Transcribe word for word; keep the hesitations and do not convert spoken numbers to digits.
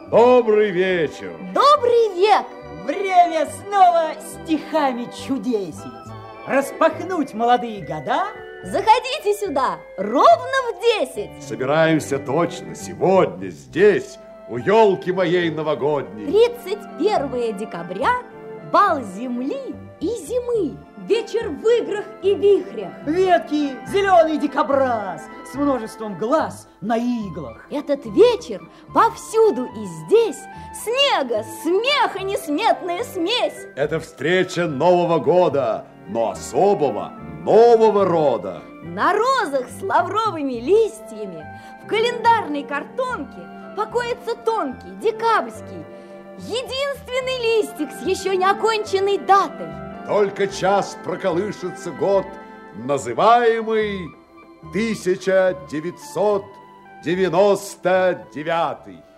Добрый вечер. Добрый век. Время снова стихами чудесить. Распахнуть молодые года. Заходите сюда ровно в десять. Собираемся точно сегодня здесь, у елки моей новогодней. тридцать первое декабря, бал земли и зимы. Вечер в играх и вихрях. Ветки, зеленый дикобраз с множеством глаз на иглах. Этот вечер повсюду и здесь снега, смеха несметная смесь. Это встреча Нового года, но особого нового рода. На розах с лавровыми листьями в календарной картонке покоится тонкий, декабрьский, единственный листик с еще не оконченной датой. Только час проколышется год, называемый тысяча девятьсот девяносто девятый.